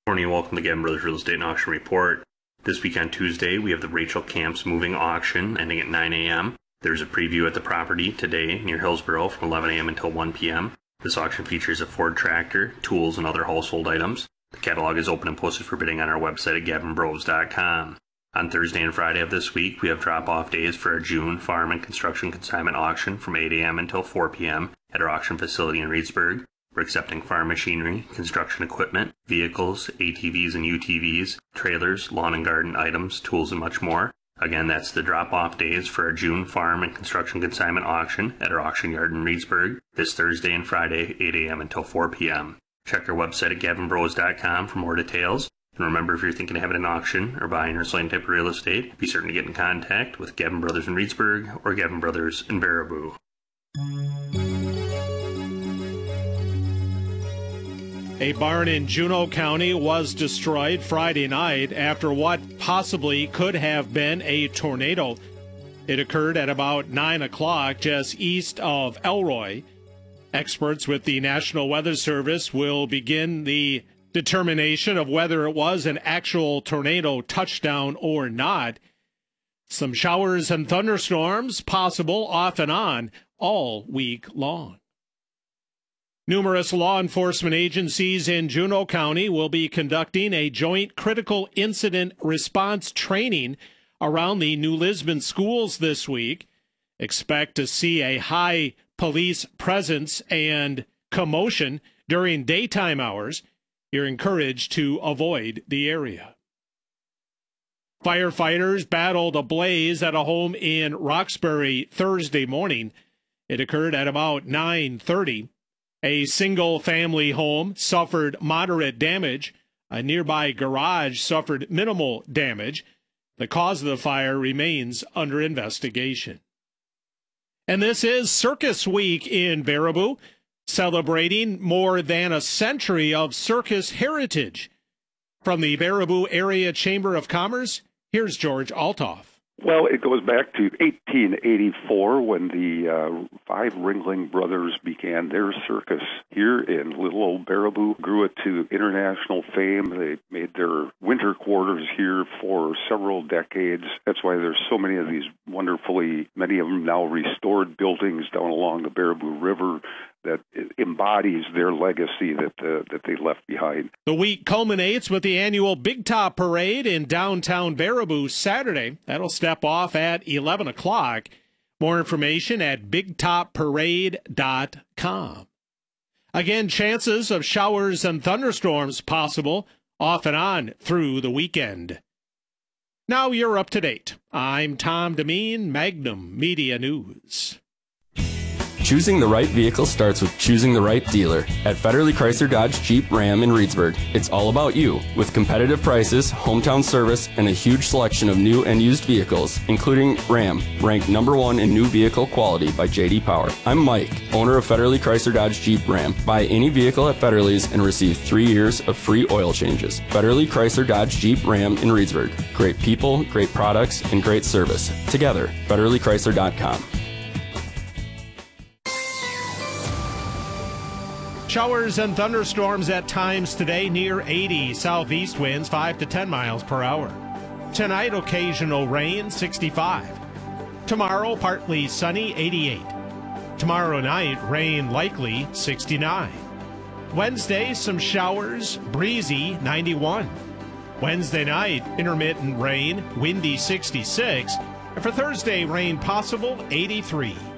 Morning, welcome to Gavin Brothers Real Estate and Auction Report. This week on Tuesday, we have the Rachel Camps moving auction ending at 9 a.m. There's a preview at the property today near Hillsboro from 11 a.m. until 1 p.m. This auction features a Ford tractor, tools, and other household items. The catalog is open and posted for bidding on our website at gavinbros.com. On Thursday and Friday of this week, we have drop-off days for our June farm and construction consignment auction from 8 a.m. until 4 p.m. at our auction facility in Reedsburg. We're accepting farm machinery, construction equipment, vehicles, ATVs and UTVs, trailers, lawn and garden items, tools, and much more. Again, that's the drop-off days for our June farm and construction consignment auction at our auction yard in Reedsburg this Thursday and Friday, 8 a.m. until 4 p.m. Check our website at gavinbros.com for more details. And remember, if you're thinking of having an auction or buying or selling type of real estate, be certain to get in contact with Gavin Brothers in Reedsburg or Gavin Brothers in Baraboo. A barn in Juneau County was destroyed Friday night after what possibly could have been a tornado. It occurred at about 9 o'clock just east of Elroy. Experts with the National Weather Service will begin the determination of whether it was an actual tornado touchdown or not. Some showers and thunderstorms possible off and on all week long. Numerous law enforcement agencies in Juneau County will be conducting a joint critical incident response training around the New Lisbon schools this week. Expect to see a high police presence and commotion during daytime hours. You're encouraged to avoid the area. Firefighters battled a blaze at a home in Roxbury Thursday morning. It occurred at about 9:30. A single-family home suffered moderate damage. A nearby garage suffered minimal damage. The cause of the fire remains under investigation. And this is Circus Week in Baraboo, celebrating more than a century of circus heritage. From the Baraboo Area Chamber of Commerce, here's George Altoff. Well, it goes back to 1884 when the five Ringling Brothers began their circus here in little old Baraboo, grew it to international fame. They made their winter quarters here for several decades. That's why there's so many of these wonderfully, many of them now restored buildings down along the Baraboo River that embodies their legacy that they left behind. The week culminates with the annual Big Top Parade in downtown Baraboo Saturday. That'll step off at 11 o'clock. More information at bigtopparade.com. Again, chances of showers and thunderstorms possible off and on through the weekend. Now you're up to date. I'm Tom Demeen, Magnum Media News. Choosing the right vehicle starts with choosing the right dealer. At Federally Chrysler Dodge Jeep Ram in Reedsburg, it's all about you. With competitive prices, hometown service, and a huge selection of new and used vehicles, including Ram, ranked #1 in new vehicle quality by J.D. Power. I'm Mike, owner of Federally Chrysler Dodge Jeep Ram. Buy any vehicle at Federally's and receive 3 years of free oil changes. Federally Chrysler Dodge Jeep Ram in Reedsburg. Great people, great products, and great service. Together, FederallyChrysler.com. Showers and thunderstorms at times today, near 80. Southeast winds 5 to 10 miles per hour. Tonight, occasional rain, 65. Tomorrow, partly sunny, 88. Tomorrow night, rain likely, 69. Wednesday, some showers, breezy, 91. Wednesday night, intermittent rain, windy, 66. And for Thursday, rain possible, 83.